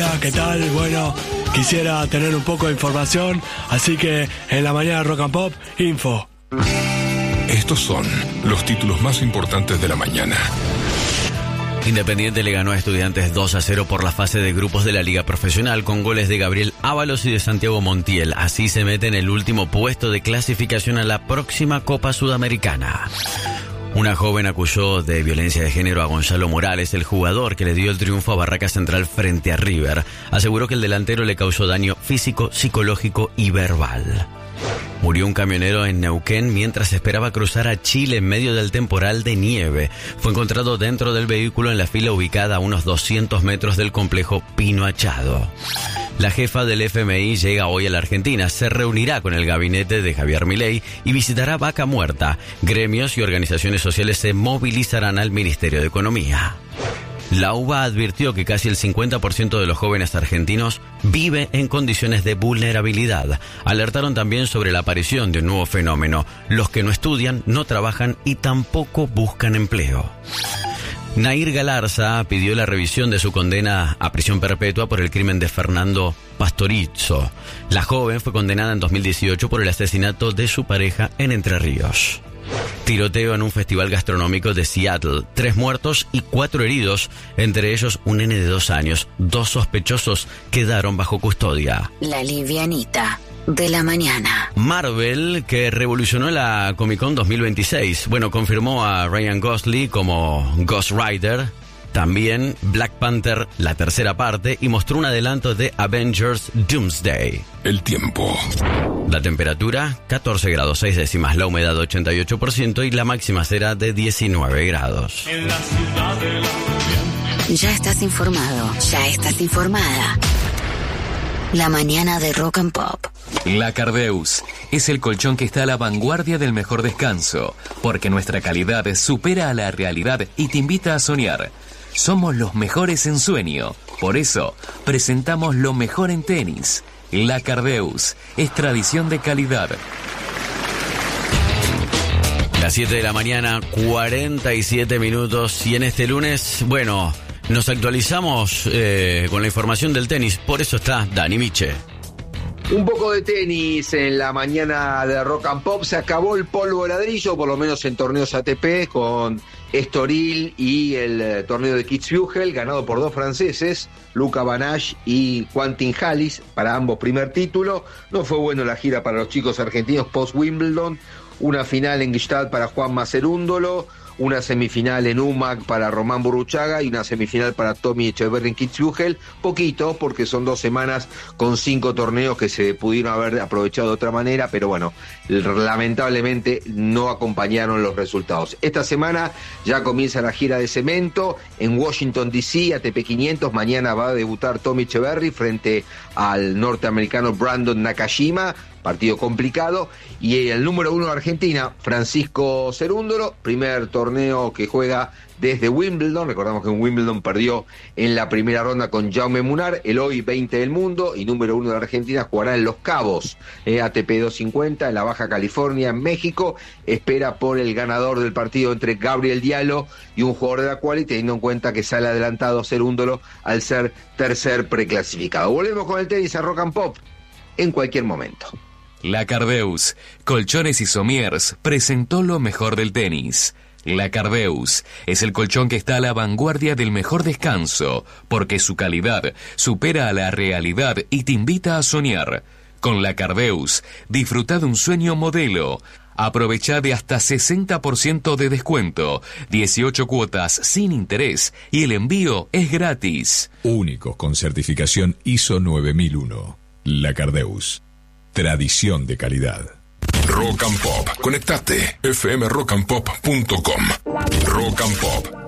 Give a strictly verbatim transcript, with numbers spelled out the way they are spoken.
hola, ¿qué tal? Bueno, quisiera tener un poco de información, así que en la mañana Rock and Pop, info. Estos son los títulos más importantes de la mañana. Independiente le ganó a Estudiantes dos a cero por la fase de grupos de la Liga Profesional con goles de Gabriel Ábalos y de Santiago Montiel. Así se mete en el último puesto de clasificación a la próxima Copa Sudamericana. Una joven acusó de violencia de género a Gonzalo Morales, el jugador que le dio el triunfo a Barraca Central frente a River. Aseguró que el delantero le causó daño físico, psicológico y verbal. Murió un camionero en Neuquén mientras esperaba cruzar a Chile en medio del temporal de nieve. Fue encontrado dentro del vehículo en la fila ubicada a unos doscientos metros del complejo Pino Achado. La jefa del F M I llega hoy a la Argentina, se reunirá con el gabinete de Javier Milei y visitará Vaca Muerta. Gremios y organizaciones sociales se movilizarán al Ministerio de Economía. La U B A advirtió que casi el cincuenta por ciento de los jóvenes argentinos vive en condiciones de vulnerabilidad. Alertaron también sobre la aparición de un nuevo fenómeno: los que no estudian, no trabajan y tampoco buscan empleo. Nair Galarza pidió la revisión de su condena a prisión perpetua por el crimen de Fernando Pastorizo. La joven fue condenada en dos mil dieciocho por el asesinato de su pareja en Entre Ríos. Tiroteo en un festival gastronómico de Seattle. Tres muertos y cuatro heridos, entre ellos un nene de dos años. Dos sospechosos quedaron bajo custodia. La livianita de la mañana. Marvel, que revolucionó la Comic Con dos mil veintiséis. Bueno, confirmó a Ryan Gosling como Ghost Rider. También Black Panther, la tercera parte, y mostró un adelanto de Avengers Doomsday. El tiempo. La temperatura, catorce grados seis décimas, la humedad ochenta y ocho por ciento y la máxima será de diecinueve grados. En la ciudad de la... Ya estás informado, ya estás informada. La mañana de Rock and Pop. La Cardeus es el colchón que está a la vanguardia del mejor descanso, porque nuestra calidad supera a la realidad y te invita a soñar. Somos los mejores en sueño, por eso presentamos lo mejor en tenis. La Cardeus es tradición de calidad. Las siete de la mañana, cuarenta y siete minutos, y en este lunes, bueno, nos actualizamos eh, con la información del tenis, por eso está Dani Miche. Un poco de tenis en la mañana de Rock and Pop. Se acabó el polvo de ladrillo, por lo menos en torneos A T P, con Estoril y el eh, torneo de Kitzbühel, ganado por dos franceses, Luca Banache y Quentin Halys, para ambos primer título. No fue bueno la gira para los chicos argentinos post-Wimbledon. Una final en Gstad para Juan Macerúndolo, una semifinal en U M A C para Román Burruchaga y una semifinal para Tommy Echeverry en Kitzbühel. Poquito, porque son dos semanas con cinco torneos que se pudieron haber aprovechado de otra manera, pero bueno, lamentablemente no acompañaron los resultados. Esta semana ya comienza la gira de cemento en Washington D C, A T P quinientos. Mañana va a debutar Tommy Echeverry frente al norteamericano Brandon Nakashima. Partido complicado. Y el número uno de Argentina, Francisco Cerúndolo, primer torneo que juega desde Wimbledon. Recordamos que en Wimbledon perdió en la primera ronda con Jaume Munar, el hoy veinte del mundo y número uno de Argentina. Jugará en Los Cabos, eh, A T P doscientos cincuenta, en la Baja California, en México. Espera por el ganador del partido entre Gabriel Diallo y un jugador de la quali, teniendo en cuenta que sale adelantado Cerúndolo al ser tercer preclasificado. Volvemos con el tenis a Rock and Pop en cualquier momento. La Cardeus, Colchones y Somiers, presentó lo mejor del tenis. La Cardeus es el colchón que está a la vanguardia del mejor descanso, porque su calidad supera a la realidad y te invita a soñar. Con la Cardeus, disfruta de un sueño modelo. Aprovecha de hasta sesenta por ciento de descuento, dieciocho cuotas sin interés y el envío es gratis. Únicos con certificación I S O nueve mil uno. La Cardeus. Tradición de calidad. Rock and Pop. Conectate. f m rock and pop punto com. Rock and Pop.